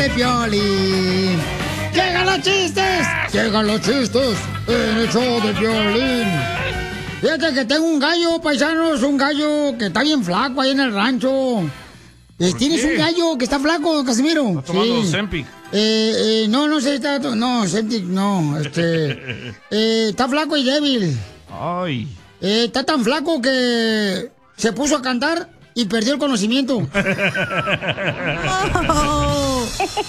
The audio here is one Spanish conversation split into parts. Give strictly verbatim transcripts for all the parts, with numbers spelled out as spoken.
de Piolín. ¡Llegan los chistes! ¡Llegan los chistes en el show de Piolín! Fíjate que tengo un gallo, paisanos, un gallo que está bien flaco ahí en el rancho. Eh, ¿Tienes qué? un gallo que está flaco, Casimiro? ¿Está tomando Sí. Ozempic? Eh, eh, no, no sé, está... No, Ozempic, no, este... eh, está flaco y débil. Ay. Eh, está tan flaco que se puso a cantar y perdió el conocimiento. Oh.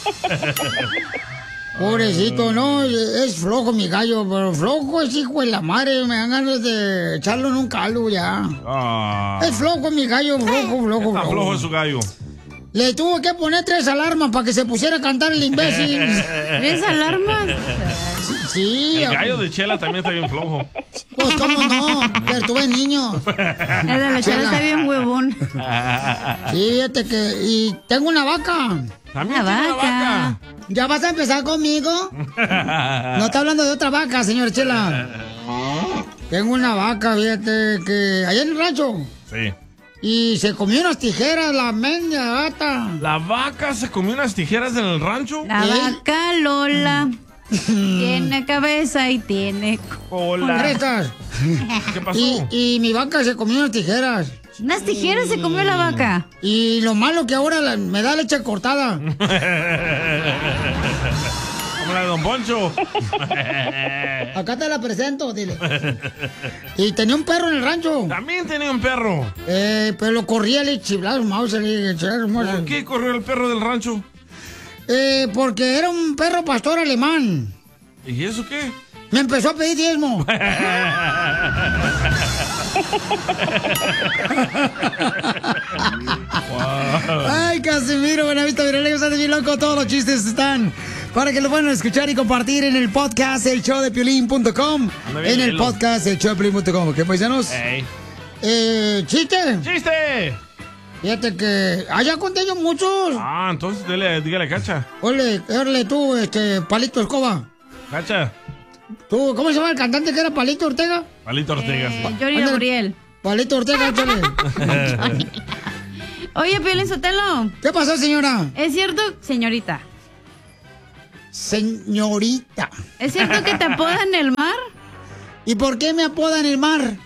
Pobrecito, no, es flojo mi gallo, pero flojo es hijo de la madre, me dan ganas de echarlo en un caldo ya. Ah. Es flojo mi gallo, flojo, flojo, Está flojo. flojo es su gallo. Le tuvo que poner tres alarmas para que se pusiera a cantar el imbécil. ¿Tres alarmas? Sí. El gallo de Chela también está bien flojo. Pues cómo no, pero tuve niño. El de la Chela está bien huevón. Sí, fíjate que... Y tengo una vaca. También Una tiene una vaca. vaca. ¿Ya vas a empezar conmigo? No está hablando de otra vaca, señor Chela. Tengo una vaca, fíjate, que allá en el rancho. Sí. Y se comió unas tijeras, la mendia gata. ¿La vaca se comió unas tijeras en el rancho? La vaca Lola tiene cabeza y tiene Hola. Prestas. ¿Qué pasó? Y, y mi vaca se comió unas tijeras. Unas tijeras se comió la vaca. Y lo malo que ahora la- me da leche cortada. Como la de Don Poncho. Acá te la presento, dile. Y tenía un perro en el rancho. También tenía un perro. Eh, pero lo corría el chiflar, mouse, el chiflar, mouse. ¿Por qué corrió el perro del rancho? Eh, porque era un perro pastor alemán. ¿Y eso qué? Me empezó a pedir diezmo. Ay, Casimiro, Buenavista, Virolego, sale bien loco. Todos los chistes están para que lo puedan escuchar y compartir en el podcast el show de piolín punto com. Anda bien En el hielo. podcast el show de piolín punto com. ¿Qué paisanos? Ey. Eh, ¿chiste? ¡Chiste! Fíjate que allá conté yo muchos. Ah, entonces dile, dígale, Cacha. Ole, órale tú, este, Palito Escoba. Cacha. ¿Tú, cómo se llama el cantante que era Palito Ortega? Palito Ortega. sí. Eh, Johnny Ándale. Gabriel. Palito Ortega, échale. Oye, Piolín Sotelo. ¿Qué pasó, señora? ¿Es cierto, señorita? Señorita. ¿Es cierto que te apodan el mar? ¿Y por qué me apodan el mar?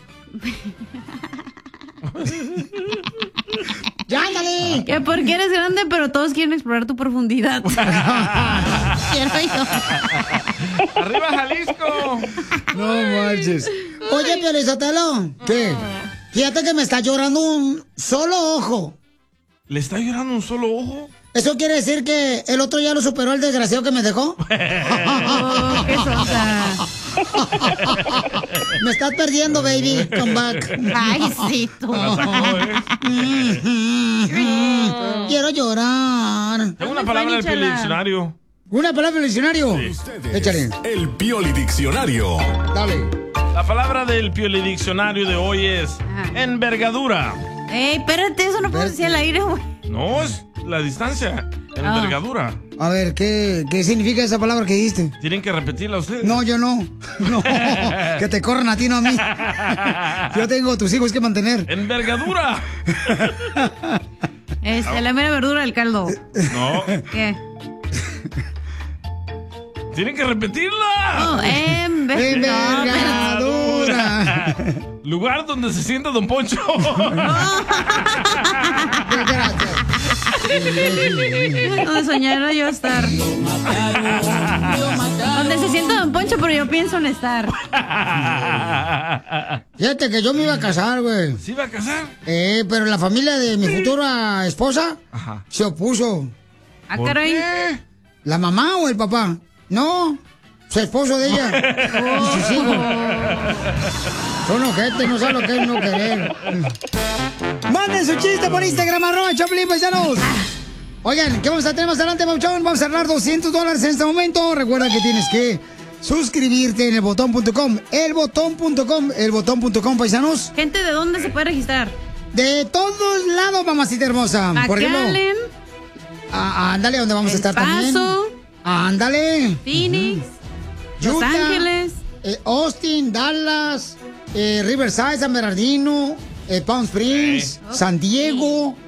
¡Ya, ándale! Que porque eres grande, pero todos quieren explorar tu profundidad. Quiero yo. ¡Arriba, Jalisco! No manches. Oye, Piolizotelo. ¿Qué? Fíjate que me está llorando un solo ojo. ¿Le está llorando un solo ojo? ¿Eso quiere decir que el otro ya lo superó el desgraciado que me dejó? Oh, qué sonsa. Me estás perdiendo, baby. Come back. Ay, sí, tú. La sacó, ¿eh? Quiero llorar. Tengo una palabra del Chala. diccionario. ¿Una palabra del diccionario? Ustedes, Échale. el Pioli Diccionario. Dale. La palabra del Piolidiccionario de hoy es Ajá. envergadura. Ey, espérate, eso no puedo decir al aire, güey. No, es la distancia. Ah. Envergadura. A ver, ¿qué, ¿qué significa esa palabra que dijiste? Tienen que repetirla ustedes. No, yo no. No. Que te corran a ti, no a mí. Yo tengo tus hijos que mantener. Envergadura. Este, la mera verdura del caldo. No, ¿Qué? tienen que repetirla. Oh, enver- no, Envergadura. Lugar donde se sienta Don Poncho. Gracias. donde soñara yo estar. Donde se sienta Don Poncho, pero yo pienso en estar. Fíjate que yo me iba a casar, güey. ¿Se iba a casar? Eh, pero la familia de mi futura esposa Ajá. se opuso. Ah, ¿Por caray. qué? ¿La mamá o el papá? No, su esposo de ella. Y sus hijos. Son ojetes, no saben lo que es no querer. Manden su chiste por Instagram, arroba Choplin, paisanos. Oigan, ¿qué vamos a tener más adelante, Pauchón? Vamos a ganar doscientos dólares en este momento. Recuerda que tienes que suscribirte en el botón punto com. El botón punto com, el botón punto com, paisanos. Gente, ¿de dónde se puede registrar? De todos lados, mamacita hermosa. Por ejemplo, McAllen, ah, ándale, donde vamos a El estar también. Paso, Ándale. Phoenix, Los Utah, Ángeles. eh, Austin, Dallas, eh, Riverside, San Bernardino, eh, Palm Springs, Sí. San Diego,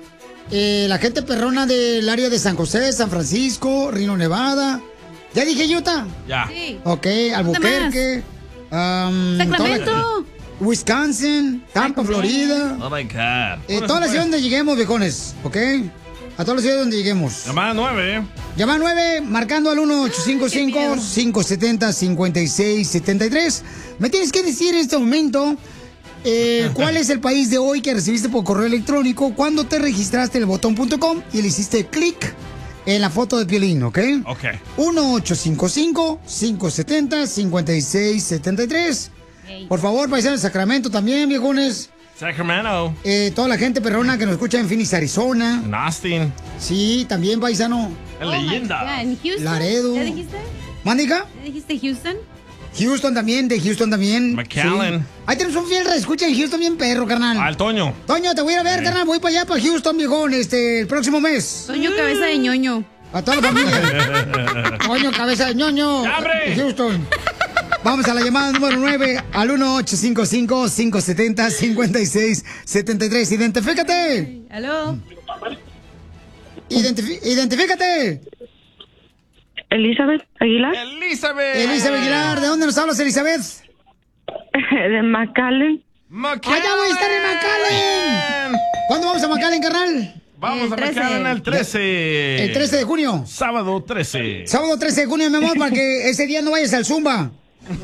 eh, la gente perrona del área de San José, San Francisco, Reno, Nevada. ¿Ya dije Utah? Ya. Sí. Ok, Albuquerque. Um, Sacramento. toda la- Wisconsin, Tampa, Florida. Oh my God. Eh, todas las ciudades donde lleguemos, viejones, ¿ok? A todas las ciudades donde lleguemos. Llamada nueve. Llama nueve, marcando al uno ocho cinco cinco, cinco siete cero, cinco seis siete tres. Me tienes que decir en este momento eh, cuál es el país de hoy que recibiste por correo electrónico cuando te registraste en el botón punto com y le hiciste clic en la foto de Piolín, ¿ok? Ok. uno ocho cinco cinco, cinco siete cero, cinco seis siete tres. Por favor, paisanos de Sacramento también, viejones. Sacramento. Eh, toda la gente perrona que nos escucha en Phoenix, Arizona. En Austin. Sí, también, paisano. En Oh my leyenda. God, ¿en Houston? Laredo. ¿Ya dijiste? ¿Mánica? ¿Ya dijiste Houston? Houston también, de Houston también. McAllen. Sí. Ahí tenemos un fiel reescucha en Houston bien perro, carnal. Al Toño. Toño, te voy a ir a ver, Sí. carnal. Voy para allá, para Houston, viejón, este, el próximo mes. Toño, cabeza de ñoño. A toda la familia. Toño, cabeza de ñoño. ¡Abre! Houston. Vamos a la llamada número nueve al uno ocho cinco cinco, cinco siete cero, cinco seis siete tres. Identifícate. ¿Aló? Identifi- identifícate. Elizabeth Aguilar, Elizabeth. Elizabeth Aguilar, ¿de dónde nos hablas, Elizabeth? de McAllen. McAllen. Allá voy a estar en McAllen. ¿Cuándo vamos a McAllen, carnal? Vamos El a trece. McAllen el trece. El trece de junio. Sábado trece. Sábado trece de junio, mi amor, para que ese día no vayas al Zumba.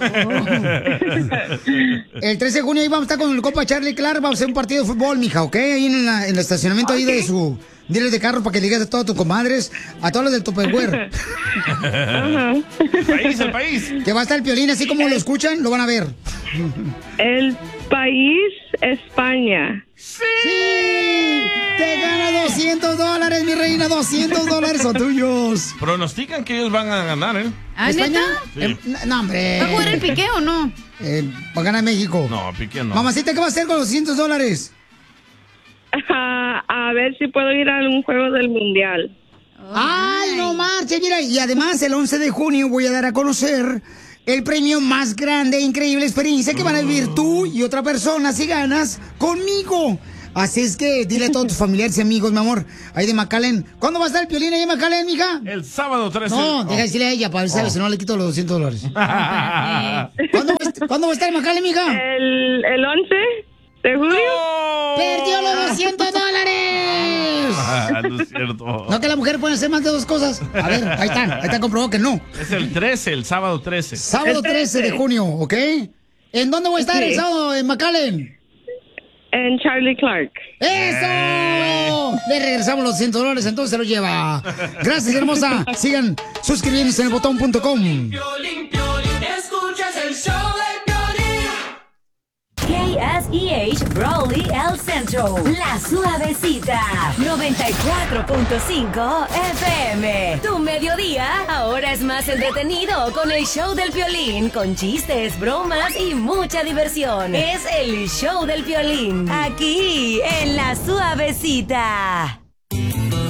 El trece de junio ahí vamos a estar con el compa Charlie Clark. Vamos a hacer un partido de fútbol, mija, ¿ok? Ahí en, la- en el estacionamiento ahí de su dealer de carros para que le digas a todas tus comadres, a todos los del Tupperware, El país, el país. que va a estar el Piolín, así como lo escuchan, lo van a ver. El país, España. ¡Sí! ¡Te gana doscientos dólares, mi reina! ¡doscientos dólares son tuyos! Pronostican que ellos van a ganar, ¿eh? ¿Ah, ¿España? neta? Sí. Eh, no, hombre. ¿Va a jugar el piqué o no? Eh, va a ganar México. No, Piqué no. Mamacita, ¿qué va a hacer con los doscientos dólares? Ah, a ver si puedo ir a un juego del mundial. ¡Ay, no marche! Mira, y además el once de junio voy a dar a conocer el premio más grande e increíble experiencia que van a vivir tú y otra persona si ganas conmigo. Así es que dile a todos tus familiares y amigos, mi amor, ahí de McAllen. ¿Cuándo va a estar el Piolín ahí en McAllen, mija? El sábado trece. No, Oh. deja de decirle a ella para ver Oh. si no le quito los doscientos dólares. ¿Cuándo, va a est- ¿Cuándo va a estar en McAllen, mija? El, el once de julio. ¡No! ¡Perdió los doscientos dólares! Ah, no es cierto. No que la mujer puede hacer más de dos cosas. A ver, ahí está, ahí está comprobado que no. Es el trece, el sábado trece. Sábado trece de junio, ¿ok? ¿En dónde voy a estar Sí. el sábado en McAllen? En Charlie Clark. ¡Eso! Le regresamos los cientos dólares, entonces se los lleva. Gracias, hermosa. Sigan suscribiéndose en el botón punto com. Piolín, Piolín, escuchas el show de Piolín. K S E H Brawley El Centro. La Suavecita. noventa y cuatro punto cinco F M. Tu mediodía ahora es más entretenido con el show del Piolín. Con chistes, bromas y mucha diversión. Es el show del Piolín. Aquí en La Suavecita.